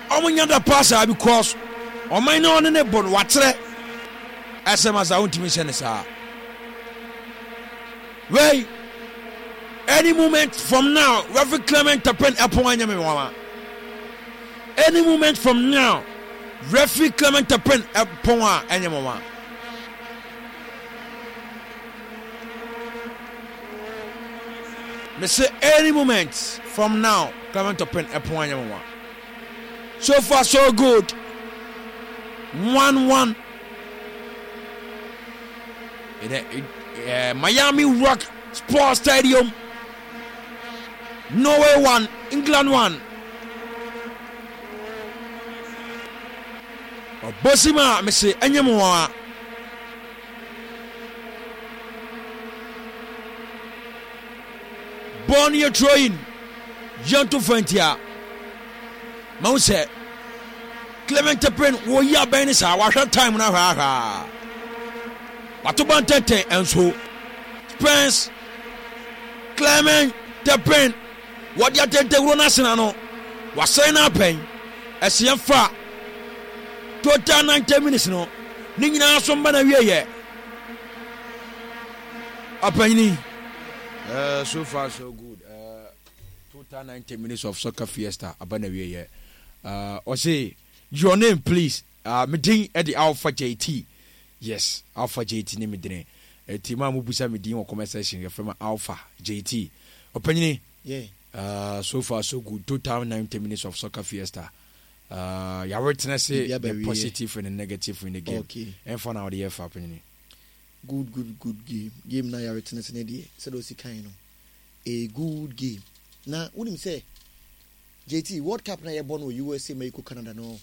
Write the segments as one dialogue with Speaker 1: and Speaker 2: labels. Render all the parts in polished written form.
Speaker 1: omunya da passa because oman no ne bon watre SMS a untimi se ne sa. Wait, any moment from now, Reverend Clement Tapen Apoanya Mama. Any moment from now, Reverend Clement Tapen Apoa Anyamama. Me say any moment from now, Clement Tapen Apoanya Mama. So far, so good. 1-1. Miami Rock Sports Stadium. Norway 1, England 1. Bosima, me say Anyamwa. Born your throwing. Young to Frontier. Mouse. Clement Tapen, Woya Benisa, wash time now. Watuban Tete and so Spence Clement Tapen. What ya tete Ronasano was saying up pain as young fa total 90 minutes no. Nina somebody ye. Apeni. So far so good. Total 90 minutes of soccer fiesta. Abana ye. Or say your name please. Meeting at the Alpha JT. Yes, Alpha JT name me. Tima mubusa me din conversation from Alpha JT. Opinion. Yeah. So far so good. Total 90 minutes of soccer fiesta. You witness the positive and the negative in the game. Okay. And for now the FA opinion. Good game. Game now you witness in the so those kind a good game. Now what him say? JT World Cup na you born with USA Mexico Canada no.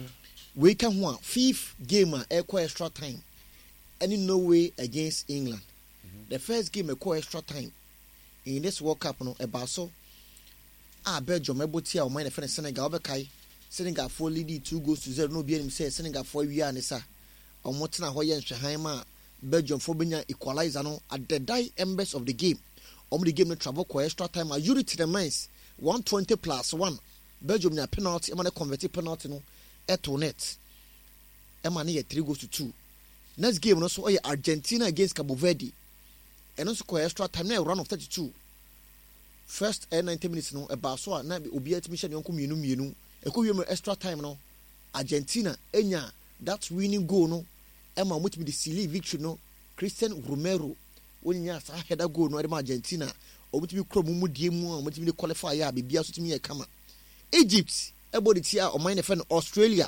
Speaker 1: We can one fifth game extra time. Any no way against England. The first game extra time in this World Cup no about so Belgium ebotia o mind the Senegal obekai Senegal for lead 2-0 no be him say Senegal for wi anisa o motena ho ye nhwehan ma Belgium for benya equalizer no at the die embers of the game. The game no travel ko extra time a unity the mines 120+1 Belgium na penalty e man convert penalty no eto net ema na 3-2. Next game no so Argentina against Cabo Verde and also ko extra time na run of 32. First 90 minutes no about so na obi atmission yonko mienu ekowie extra time no Argentina enya that winning goal no ema mo timi the silly victory no Christian Romero wonya sa header goal no ema Argentina obutimi kro mu die mu mo timi qualify ya bibia so timi ye kama. Egypt ebody tia o mine fan Australia.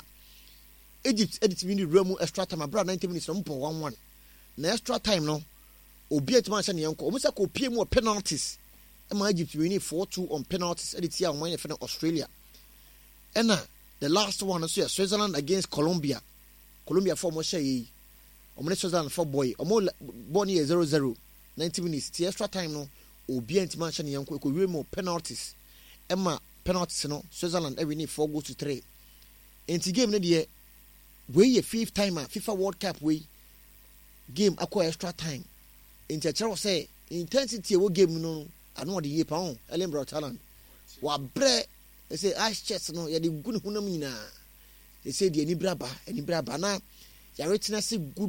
Speaker 1: Egypt editimi ni remu extra time abra 90 minutes no 1-1 na extra time no obi atman sha ne yanko o musa ko pie mu penalties ema Egypt we need 4-2 on penalties editia o mine fan Australia. And the last one is Switzerland against Colombia for mo shay o mo Switzerland for boy o mo born here 0-0 90 minutes the extra time no obi atman sha ne yanko ko we mu penalties ema penalties no Switzerland every need 4-3 enti game no de we ye fifth time FIFA World Cup we game akwa extra time enti achero say intensity we game no ano de ye pa on Ellenborough talent wa bre say ice chest no ye de gunu hunam nyina they say the anibra na ya witness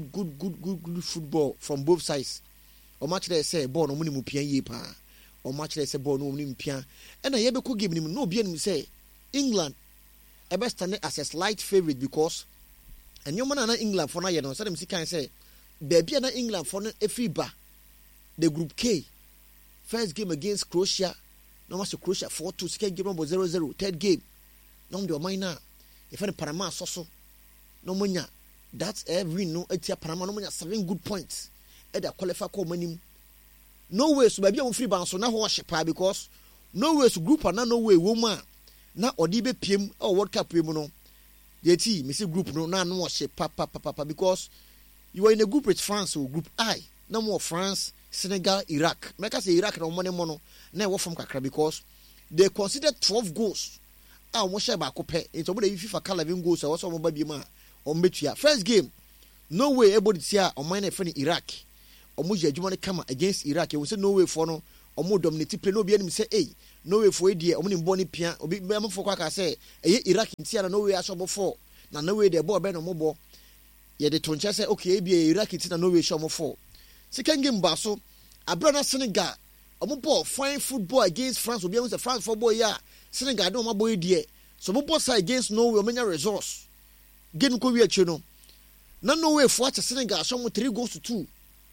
Speaker 1: good football from both sides o match they say ball no mu pia ye pa o match they say ball no mu pia and na ye be ko game ni no obi anim say England e best stand as a slight favorite because and you man na England for na ye no say dem si kan say baby na England for na efiba the group K first game against Croatia no was Croatia 4-2 second game number 0-0 third game no de o man na if any Panama so no munya that's every no etia Panama no munya 7 good points e da qualify ko manim no way so baby on free ban so na ho hyepa because no way so group na no way wo mu a na odi be piem o World Cup piem no yeti me say group no na no hyepa because you are in a group with France or group I no more France Senegal Iraq make us say Iraq no money mono na wo from kakra because they consider 12 goals mo share ba ko pe into bo dey FIFA call 11 goals so mo ba bi ma o metua first game no way able to see o man na friend Iraq o mo je adwuma ne kama against Iraq we say no way for no
Speaker 2: omo dominate play no be anim say Norway for die omo ni mbɔ ne pia obi am for kwa ka say Iraq ntia na Norway ashobo for na Norway de ball be no mo ye de tonche say okay be Iraq ntia na Norway shomo for second game ba so Abrana Senegal omo ball fine football against France obi am say France for boy ya Senegal de omo boy die so omo ball side against Norway omenya resource game ko wi achi no na Norway for acha Senegal shomo 3-2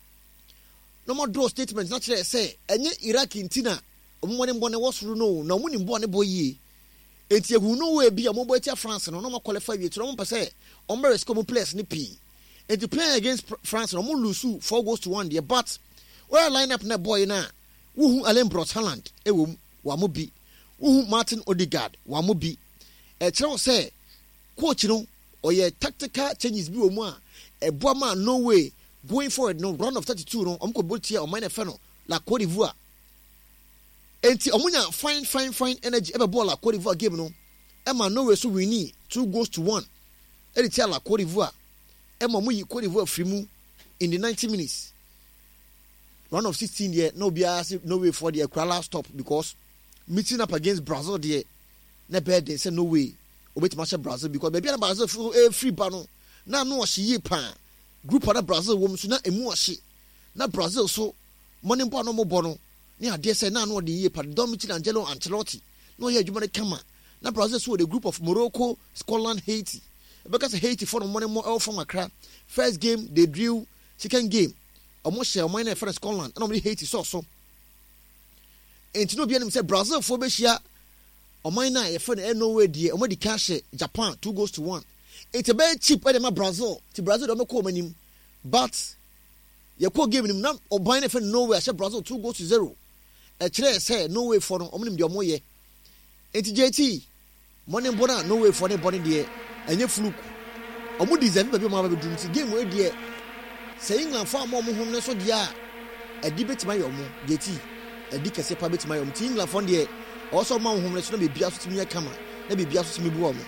Speaker 2: no more draw statement na chere say enye Iraq ntina omo ne mbone wosuru no na omo ni mbone boyi enti ehu no we bia omo boy tia France no mo qualify wi tro omo pese omo risk omo players ni p enti playing against France no omo lose 4-1 there but where line up na boy na wuhu Alain Brot Haaland ewom wa mo bi wuhu Martin Odegaard wa mo bi e chere say coach no oye tactical changes bi omo a eboa ma no way going forward no round of 32 no omko boltia o mine fe no la Côte d'Ivoire enti omunya fine energy ebe ball la Côte d'Ivoire game no e ma no way so wini 2-1 e tia la Côte d'Ivoire e ma muyi Côte d'Ivoire free mu in the 90 minutes round of 16 there no bia no way for the Kuala stop because meeting up against Brazil there na bad say no way obet match Brazil because be bia Brazil free ba no na no hye pa group of Brazil wom so na emu ohye na Brazil so money bo no mo bo no ni ade say na no de ye pa Dominic Angelo Ancelotti no ye adwuma ne kama na Brazil so the group of Morocco, Scotland, Haiti because Haiti for no money more from Accra first game they drew second game almost share mine for Scotland and only Haiti so enti no bia nim say Brazil for be hia o mine na ye for no way die o mo di cash Japan 2-1 it's a very cheap by Brazil. To Brazil don't call him, but you could give him not or buying for no way. I said Brazil 2-0. A chair say no way for no omnium your moye. It's JT money bona no way for anybody there. And you fluke. Or would deserve to be my game where dear saying I'm far more homeless so dear. A debate my own JT. A dick a separate my own team la fond there. Also, my homeless no be biased to me a camera. Maybe biased to me woman.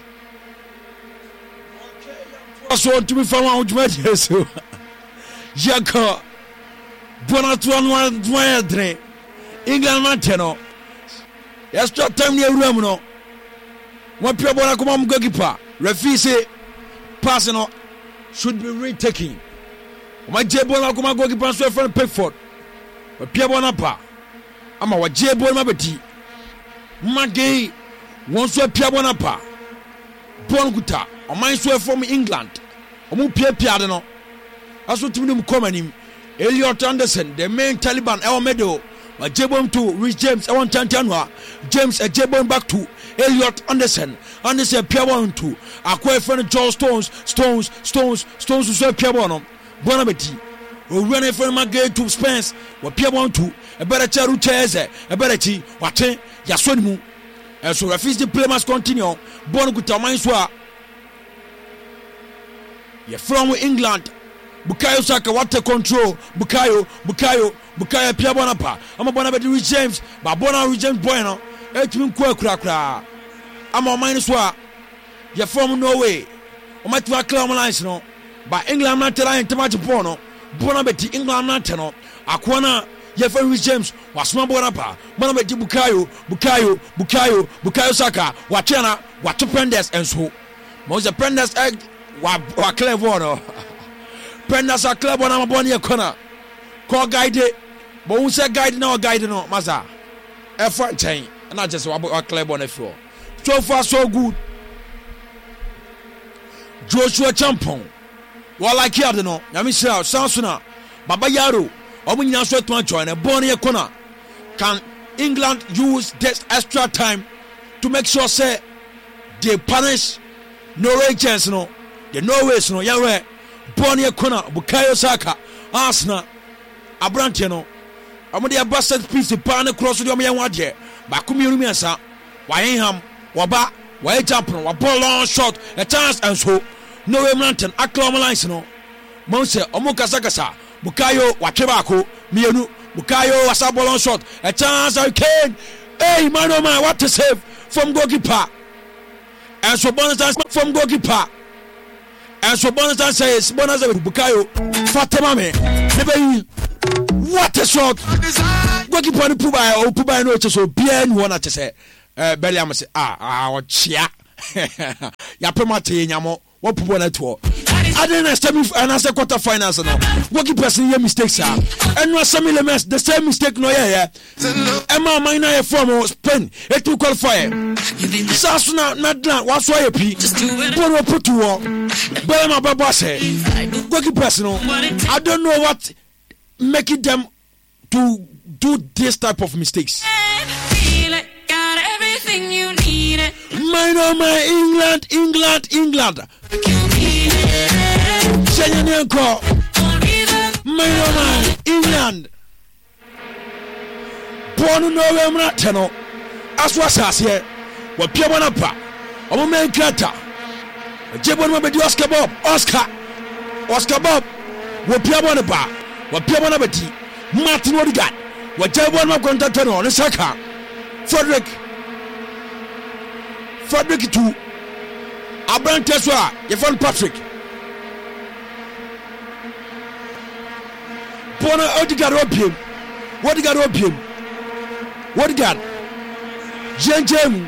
Speaker 1: So to be found out with so Jacko Bonatuan Dre England Manteno extra time near Ramuno. One pure Bonacom goalkeeper refuse passing should be retaking. My Jabonacoma goalkeeper so from Pickford. But Pierre Bonapa I'm a Jabon Mabeti Magay once a Pierre Bonapa Bonguta. On my swear from England. Omu pia no. Aso timi come anim. Elliot Anderson, the main Taliban El Medo. Ma Jebon to Rich James Ewan Tantanwa. James a Jebon back to Elliot Anderson. Anderson pia one to. Akwa friend Joel Stones so pia one. Bonabeti. We run a friend Magay to Spence. Wa pia one to. A better charu cheze. A better chi. Wate Yasonimu. And so refuse the play must continue. Bonguta Mainswa. You're from England. Bukayo Saka, what the control? Bukayo, Piabonapa. I'm a Bonabet Rich James, but Bona James Bueno. Etmin Quakra. I'm a -1. You're from Norway. I might work Lines, no. But England not telling Tomato Bono. Bonabet England Nantano. Aquana. You're from Rich James. Was my Bonapa. Bonabet Bukayo Saka. Wachana. What to Prendes and so. Most of Prendes egg. Wa clever no Prendas are clever na maboni e corner call guide but who say guide no masa e front chain and not just wa clever na floor so far so good Joshua Champon wa like here no nyame sha Sansuna Baba Yaro omunyina so to join e boni e corner can England use this extra time to make sure say they punish Norway chance no the Norways no yawe Bonnie Kona Bukayo Saka Arsenal Abrante no amode abasset piece pan cross the omo wadie ba kumiri miasa Wayenham waba way jump no ball long shot a chance and so Norway Mountain acclamation no Monse omo kasakasa Bukayo watwebako mienu Bukayo wasa ball long shot a chance again hey man oh man what to save from goalkeeper and so bonus from goalkeeper. And so Bonus says, Bonus Bukayo, Fatima me, never What a shot! Goalkeeper ni Puba no so bien wona che say Bellingham say o chia. Ya premate nyamo wo Puba na to. I didn't semi and as a quarter finals no. Goalkeeper say your mistakes are. And no semi lemens the same mistake no yeah. Emma minor a form Spain it to qualify. Sasuna Nadla was why pi. Bono put to war. Bellingham baba say goalkeeper no. I don't know what making them to do this type of mistakes.
Speaker 3: Got everything you need.
Speaker 1: My England. My England. Born no teno. As was as here. What Piamana pa. Omo men kata. Jebon mo be Oscar Bob. What Piamana pa. What Piamana beti. Martin Odegaard. What Jebon mo contact on Saka. Frederick to Abraham Teswa, Yvonne Patrick. Bona Odegaard opium. Odegaard. Jem.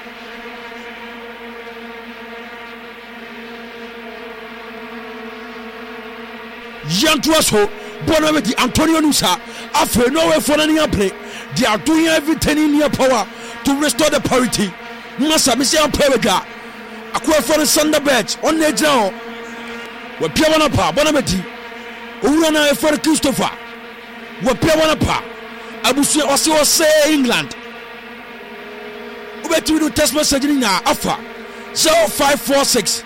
Speaker 1: Yantuaso, Bona with the Antonio Nusa. After nowhere for any play. They are doing everything in their power to restore the parity. Massa Michel Pevega. Aqua for the Sunderbeds on the job. What Piawanapa, Bonameti. Urana for Christopher. What Piawanapa. Abusi also say England. Where to do test message now? Alpha 0546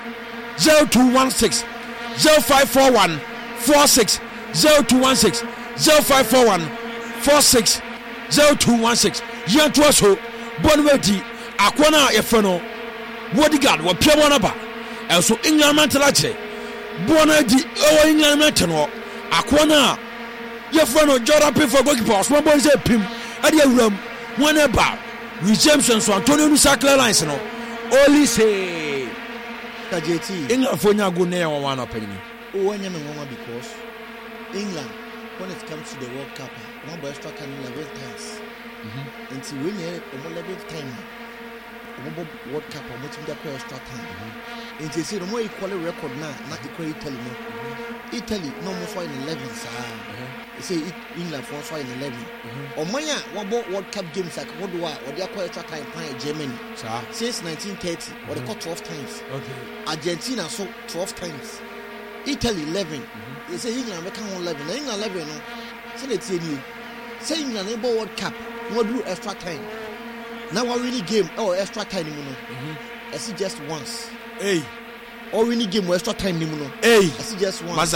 Speaker 1: 0216 0541 46 0216 0541 46 0216. Yantuaso Bonameti. Akwana Efeno Odegaard wa pia bona ba enso England mantalache bona di o England mantano akwana Yefeno Jordan Pickford goalkeeper small boy say pim ade awuram wona ba Jameson so Antonio Nusa clear lines no only say
Speaker 2: KJT
Speaker 1: England fonya go na yan one opinion
Speaker 2: o wanya me won because England when it comes to the World Cup one boy struck 11 times until when you 11th time World Cup or much extra time. And they say the more equal record now, not equal Italy. Italy no more for in 11. They say England for in 11. Or Maya, one World Cup games like what do I or they acquire extra time in Germany. Since 1930, or they caught 12 times. Argentina so 12 times. Italy 11. They say England we can't 11. England 11 no. So they tell you. Say England able World Cup, what do extra time. Now we really game extra time I see just once.
Speaker 1: Hey.
Speaker 2: Or really game extra time
Speaker 1: Hey.
Speaker 2: I see just once.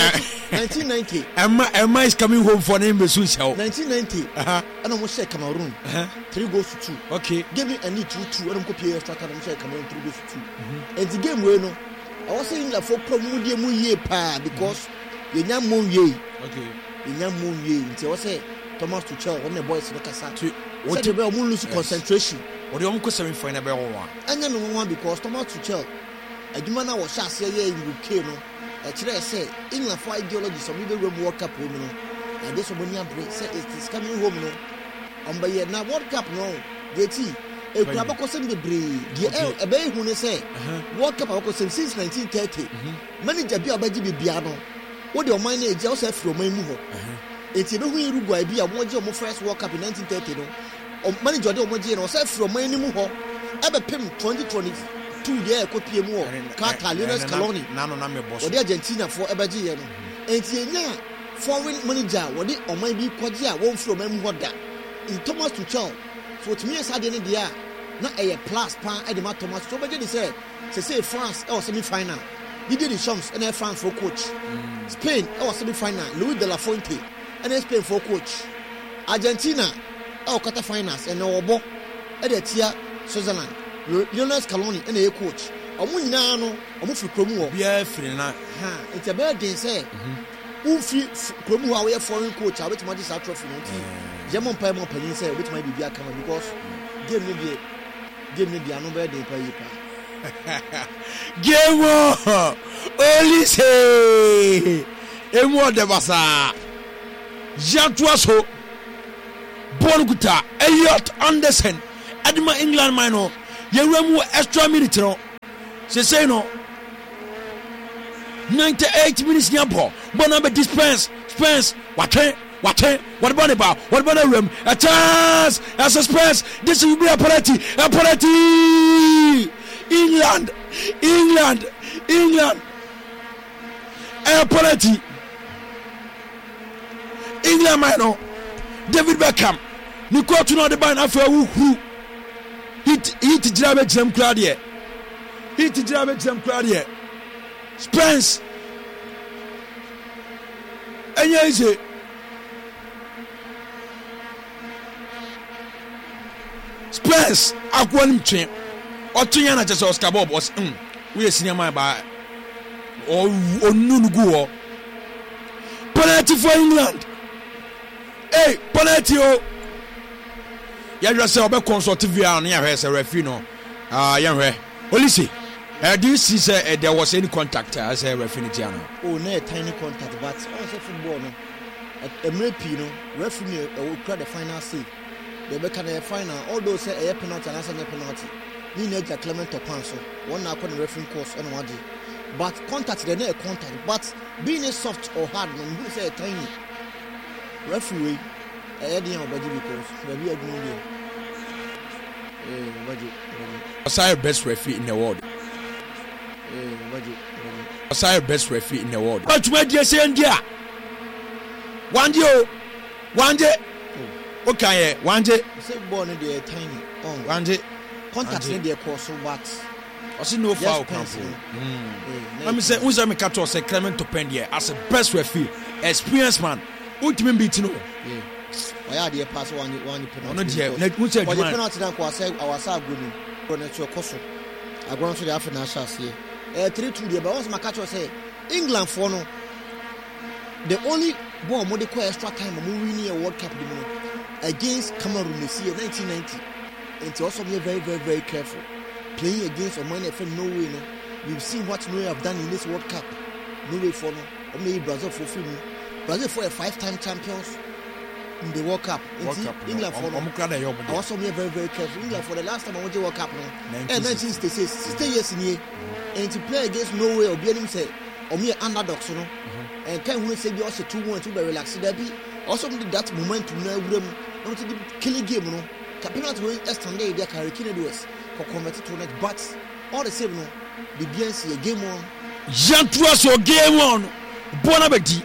Speaker 2: 1990.
Speaker 1: Emma is coming home for name Besu's help.
Speaker 2: 1990. And almost say Cameroon. 3 goals to 2. Okay. Give me a need 2-2. I don't copy extra time. I'm saying Cameroon 3 goals to 2. And the game we no. I was saying that for promote mu ye pa because you nyam mo ye. Okay. You nyam mo ye. Nti I say Thomas Tuchel when the boys no kasa. What you be lose concentration. What you go semi final be one. Anya me one because Thomas Tuchel aduma na wo sha ase ye in UK no. E kire say England for ideology so we be World Cup home no. And this one ya break say it is coming home no. Omba na World Cup no. Geti e kura bako sem de bre. Die e be hu ne say World Cup bako sem since 1930. Manager bi abaji bibia no. Wo de o man na e je o say fro man mu ho. It's a very Uruguay be a one first World Cup in 1930. No, manager de Omoji no say from my name ho. Ebe pem 2022 there copy mu Qatar Lionel Scaloni. Na me boss. The Argentina for Ebaji no. Enti enya foreign manager wo de oman bi kwaji a won from am ho da. In Thomas Tuchel. So to me say dey there na a plus pan e de ma Thomas so beje dey say France or semi final. Didier Deschamps and France for coach. Spain or semi final. Luis de la Fuente and Spain for coach. Argentina quarter finals and Obo Edetia Switzerland. Lionel Scaloni and a coach. Omu nyina no omu fi kromu wo. Bia firi na. It's a bad day say. Ufi kromu wa we foreign coach a wetima dis trophy no ti. German pay mo panin say wetima bi bia kama because game no bi anu bad day pa yi pa. Game Olise. Emu de basa.
Speaker 1: Jantua so Bonguta Elliot Anderson Edma England mino Yewemu extra minute no say no 98 minutes nyampo bona be dispense what about room a chance a suspense this will be a penalty England a penalty England mino David Beckham ni ko to no de ban afa wu hit jirabe jam krade Spence enya ise Spence akwani twen otunya na chese Oscar Bob was we senior man ba onunugu ho penalty for England penalty o ya just say obe consult VR na ya hwe say referee no ya hwe Olisi do you see say there was any contact as a referee tiano
Speaker 2: no tiny contact but also football no MRP no referee will cry the final say they be can the final although say a penalty and answer penalty ni na Clement Topan so one na the referee course and what but contact they no contact but being a soft or hard no you say a tiny referee dey obedi because we be agree
Speaker 1: Osai best referee in the world. Osai best referee in the world. But where do you say India? One day. Okay, one day.
Speaker 2: Say born in the tiny.
Speaker 1: One day.
Speaker 2: Contact in the course, but
Speaker 1: I see no foul council. Let me say, who's me catch us Clement Topan as a best referee, experienced man. Ultimate beat no.
Speaker 2: I had the pass one penalty.
Speaker 1: No, dear. Who said
Speaker 2: penalty? I say I was a good one. To a course. I go to the African shots here. 3-2 but once my catcher say England for no the only ball more the extra time winning a World Cup against Cameroon this year 1990 and also be very very careful playing against Oman FM Norway no we've seen what Norway have done in this World Cup Norway for no only Brazil for free Brazil for a 5-time champions in the World Cup. England for no also be very careful England for the last time I went to World Cup no 1966 60 years in here and to play against Norway or be say or me underdogs no and can we say be also 2-1 to be relaxed there be also that momentum na wura mu no to killing game no penalty we extend there carry kill us for convert to net but all the same no the BNC game on
Speaker 1: Jantua so game on Bonabedi